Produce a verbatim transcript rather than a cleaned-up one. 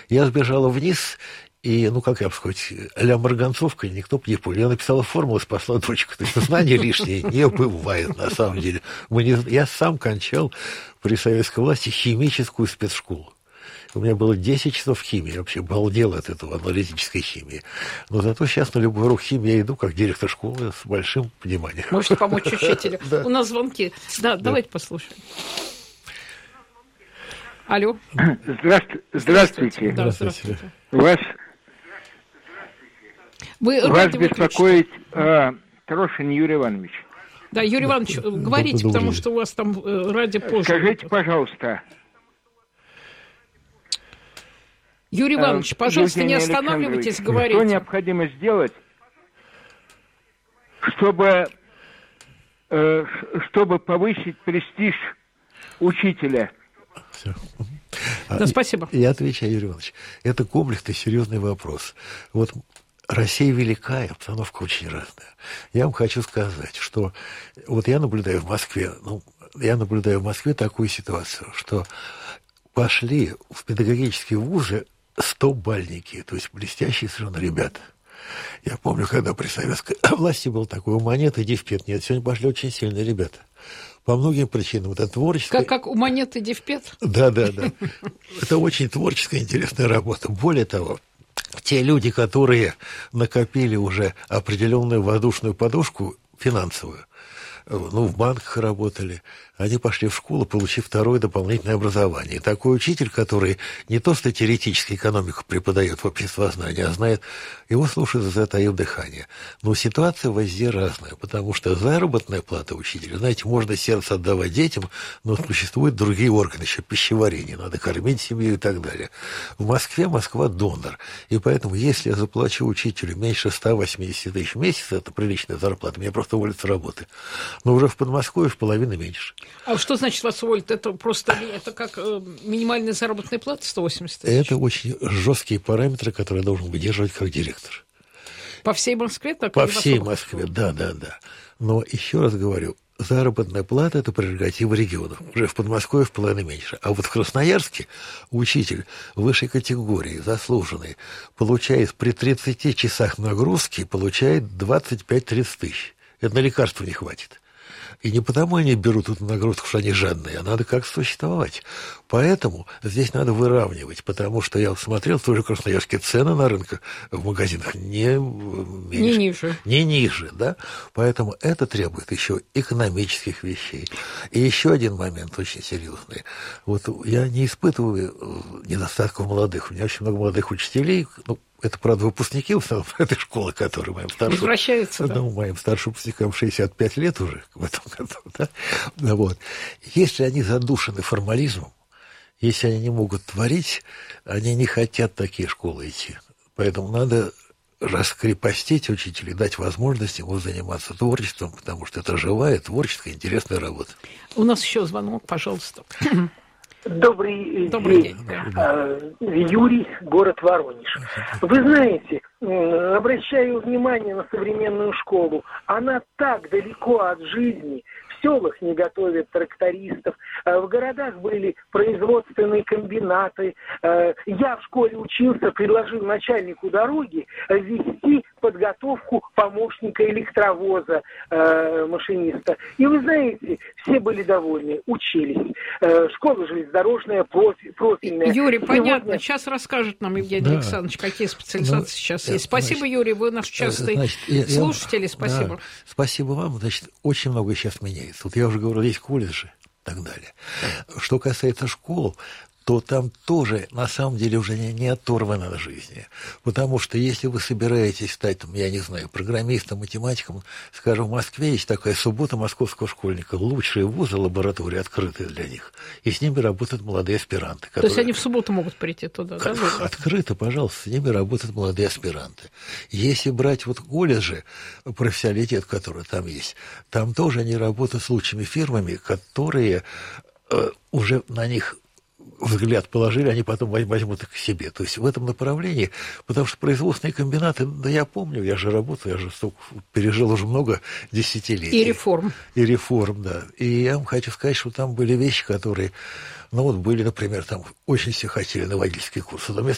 Я сбежала вниз, и, ну, как я бы сказать, а-ля марганцовка, никто бы не понял. Я написала формулу и спасла дочку. То есть знания лишние не бывает, на самом деле. Мы не... Я сам кончал при советской власти химическую спецшколу. У меня было десять часов химии. Я вообще балдел от этого, аналитической химии. Но зато сейчас на любой урок химии я иду как директор школы с большим вниманием. Можете помочь учителю. У нас звонки. Да, давайте послушаем. Алло. Здравствуйте. Здравствуйте. Да, здравствуйте. Вас, Вы вас беспокоит э, Трошин Юрий Иванович. Да, Юрий Иванович, говорите, потому что у вас там э, радио позже. Скажите, пожалуйста. Юрий Иванович, пожалуйста, не останавливайтесь, говорите. Что необходимо сделать, чтобы, э, чтобы повысить престиж учителя? Все. Да, спасибо. Я отвечаю, Юрий Иванович. Это комплексный, серьезный вопрос. Вот Россия велика, и обстановка очень разная. Я вам хочу сказать, что вот я наблюдаю в Москве, ну, я наблюдаю в Москве такую ситуацию, что пошли в педагогические вузы стобальники, то есть блестящие совершенно ребята. Я помню, когда при советской власти был такой у монеты дивпед. Нет, сегодня пошли очень сильные ребята. По многим причинам. Это творческое... Как, как у монеты дивпед? Да, да, да. Это очень творческая, интересная работа. Более того, те люди, которые накопили уже определенную воздушную подушку финансовую, ну, в банках работали, они пошли в школу, получив второе дополнительное образование. И такой учитель, который не то что теоретически экономику преподает в обществознании, а знает, его слушают, затаив дыхание. Но ситуация везде разная, потому что заработная плата учителя, знаете, можно сердце отдавать детям, но существуют другие органы, еще пищеварение, надо кормить семью и так далее. В Москве Москва донор, и поэтому, если я заплачу учителю меньше ста восьмидесяти тысяч в месяц, это приличная зарплата, меня просто уволят с работы. Но уже в Подмосковье в половину меньше. А что значит вас уволят? Это просто это как э, минимальная заработная плата сто восемьдесят тысяч? Это очень жесткие параметры, которые должен выдерживать как директор. По всей Москве? Так По всей Москве, да, да, да. Но еще раз говорю, заработная плата – это прерогатива регионов. Уже в Подмосковье в половину меньше. А вот в Красноярске учитель высшей категории, заслуженный, получает при тридцати часах нагрузки, получает двадцать пять - тридцать тысяч. Это на лекарства не хватит. И не потому они берут эту нагрузку, что они жадные, а надо как-то существовать. Поэтому здесь надо выравнивать, потому что я смотрел, тоже красноярские цены на рынке в магазинах не меньше, не ниже. Не ниже, да? Поэтому это требует еще экономических вещей. И еще один момент очень серьезный. Вот я не испытываю недостатков молодых. У меня очень много молодых учителей, ну, это, правда, выпускники в основном этой школы, которые моим старшим... Возвращаются, да. Ну, моим старшим выпускникам шестьдесят пять лет уже в этом году, да? Вот. Если они задушены формализмом, если они не могут творить, они не хотят такие школы идти. Поэтому надо раскрепостить учителей, дать возможность ему заниматься творчеством, потому что это живая, творческая, интересная работа. У нас еще звонок, пожалуйста. Добрый, Добрый день. день. Юрий, город Воронеж. Вы знаете, обращаю внимание на современную школу. Она так далеко от жизни. В селах не готовят трактористов. В городах были производственные комбинаты. Я в школе учился, предложил начальнику дороги вести подготовку помощника электровоза, машиниста. И вы знаете, все были довольны, учились. Школа железнодорожная, профильная. Юрий, Сегодня... понятно. Сейчас расскажет нам Евгений да. Александрович, какие специализации ну, сейчас есть. Спасибо, значит, Юрий, вы наш частый значит, слушатель. Я, спасибо. Да, спасибо вам. Значит, очень многое сейчас меняется. Вот я уже говорил, есть колледжи и так далее. Что касается школ, то там тоже, на самом деле, уже не, не оторвано от жизни. Потому что если вы собираетесь стать, там, я не знаю, программистом, математиком, скажем, в Москве есть такая суббота московского школьника, лучшие вузы, лаборатории открыты для них, и с ними работают молодые аспиранты. Которые... То есть они в субботу могут прийти туда, да? Открыто, пожалуйста, с ними работают молодые аспиранты. Если брать вот колледжи, профессионалитет, который там есть, там тоже они работают с лучшими фирмами, которые э, уже на них взгляд положили, они потом возьмут их к себе. То есть в этом направлении, потому что производственные комбинаты, да я помню, я же работаю, я же столько, пережил уже много десятилетий. И реформ. И реформ, да. И я вам хочу сказать, что там были вещи, которые, ну вот были, например, там очень все хотели на водительский курс.